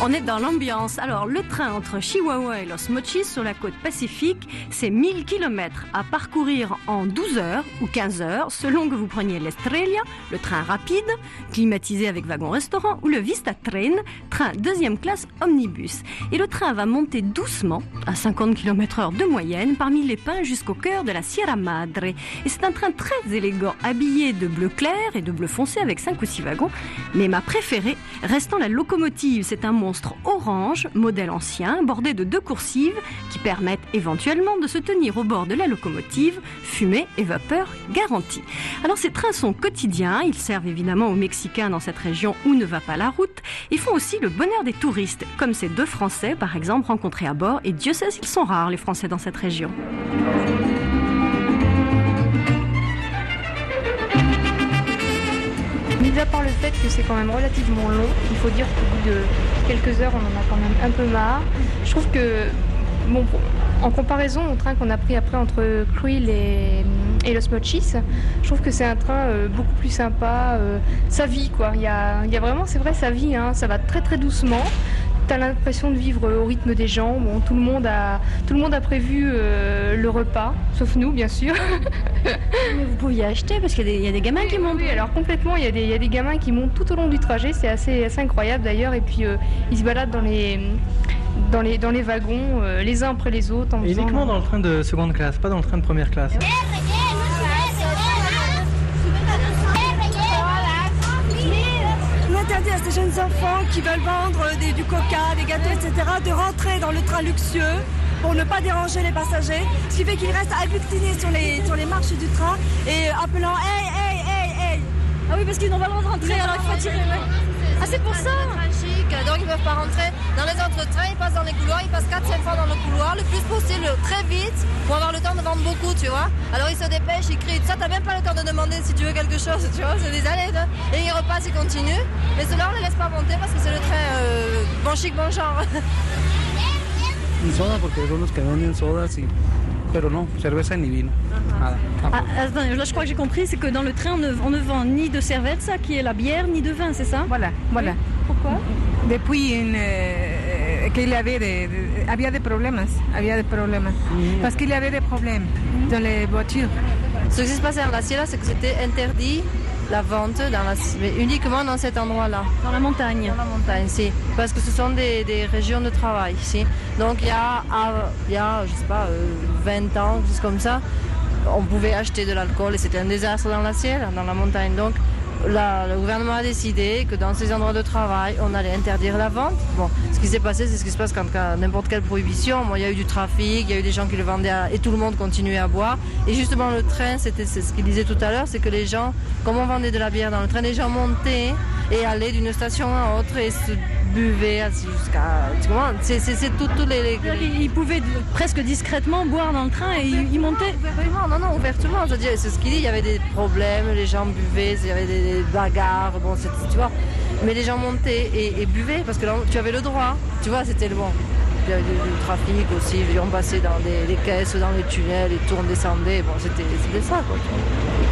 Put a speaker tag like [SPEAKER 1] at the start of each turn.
[SPEAKER 1] On est dans l'ambiance. Alors, le train entre Chihuahua et Los Mochis sur la côte pacifique, c'est 1000 km à parcourir en 12 heures ou 15 heures, selon que vous preniez l'Estrella, le train rapide, climatisé avec wagon-restaurant, ou le Vista Train, train deuxième classe omnibus. Et le train va monter doucement, à 50 km/h de moyenne, parmi les pins jusqu'au cœur de la Sierra Madre. Et c'est un train très élégant, habillé de bleu clair et de bleu foncé avec 5 ou 6 wagons. Mais ma préférée restant la locomotive. C'est un monstre orange, modèle ancien, bordé de 2 coursives qui permettent éventuellement de se tenir au bord de la locomotive, fumée et vapeur garantie. Alors ces trains sont quotidiens, ils servent évidemment aux Mexicains dans cette région où ne va pas la route, et font aussi le bonheur des touristes, comme ces 2 Français par exemple rencontrés à bord, et Dieu sait s'ils sont rares les Français dans cette région.
[SPEAKER 2] Mis à part le fait que c'est quand même relativement long, il faut dire qu'au bout de quelques heures, on en a quand même un peu marre. Je trouve que, bon, en comparaison au train qu'on a pris après entre Creel et Los Mochis, je trouve que c'est un train beaucoup plus sympa. Ça vit, quoi. Il y a vraiment, c'est vrai, ça vit, hein. Ça va très très doucement. T'as l'impression de vivre au rythme des gens. Bon, tout le monde a prévu le repas, sauf nous, bien sûr.
[SPEAKER 1] Mais vous pouviez acheter parce qu'il y a des gamins qui montent.
[SPEAKER 2] Oui, alors complètement, il y a des gamins qui montent tout au long du trajet. C'est assez incroyable d'ailleurs. Et puis ils se baladent dans les wagons, les uns après les autres.
[SPEAKER 3] Et uniquement dans le train de seconde classe, pas dans le train de première classe.
[SPEAKER 4] On interdit à ces jeunes enfants qui veulent vendre du coca, des gâteaux, etc. de rentrer dans le train luxueux pour ne pas déranger les passagers. Ce qui fait qu'ils restent abutinés sur les marches du train et appelant « Hey, hey, hey, hey !»
[SPEAKER 1] Ah oui, parce qu'ils n'ont pas le droit de rentrer, alors il faut tirer. Ah, c'est pour ça.
[SPEAKER 5] Donc ils ne peuvent pas rentrer dans les autres trains, ils passent dans les couloirs, ils passent 4-5 fois dans le couloir, le plus possible, très vite, pour avoir le temps de vendre beaucoup, tu vois. Alors ils se dépêchent, ils crient, ça t'as même pas le temps de demander si tu veux quelque chose, tu vois, c'est des allées, hein. Et ils repassent, ils continuent. Mais ceux-là, on les laisse pas monter parce que c'est le train bon chic, bon genre.
[SPEAKER 6] Ni soda porque son los que venden sodas y... Pero no, cerveza ni vino. Nada.
[SPEAKER 1] Attends, là je crois que j'ai compris, c'est que dans le train on ne vend ni de cerveza, qui est la bière, ni de vin, c'est ça?
[SPEAKER 7] Voilà.
[SPEAKER 1] Pourquoi?
[SPEAKER 7] Depuis qu'il y avait des problèmes, parce qu'il y avait des problèmes dans les voitures.
[SPEAKER 5] Ce qui se passait en la Sierra, c'est que c'était interdit la vente mais uniquement dans cet endroit-là.
[SPEAKER 1] Dans la montagne.
[SPEAKER 5] Dans la montagne, si. Parce que ce sont des régions de travail, si. Donc il y a je sais pas, 20 ans, juste comme ça, on pouvait acheter de l'alcool et c'était un désastre dans la Sierra, dans la montagne. Donc le gouvernement a décidé que dans ces endroits de travail, on allait interdire la vente. Bon, ce qui s'est passé, c'est ce qui se passe quand n'importe quelle prohibition. Bon, il y a eu du trafic, il y a eu des gens qui le vendaient et tout le monde continuait à boire. Et justement, le train, c'est ce qu'il disait tout à l'heure, c'est que les gens, comme on vendait de la bière dans le train, les gens montaient et allaient d'une station à l'autre et se buvaient jusqu'à... Tu comprends ? C'est tous les...
[SPEAKER 1] Ils pouvaient presque discrètement boire dans le train et ils montaient.
[SPEAKER 5] Non, ouvertement. C'est-à-dire, c'est ce qu'il dit, il y avait des problèmes, les gens buvaient, il y avait des bagarres, bon, tu vois. Mais les gens montaient et buvaient parce que là, tu avais le droit. Tu vois, c'était le bon. Il y avait du trafic aussi, on passait dans les caisses, dans les tunnels, et tout, on descendait. Bon, c'était ça, quoi.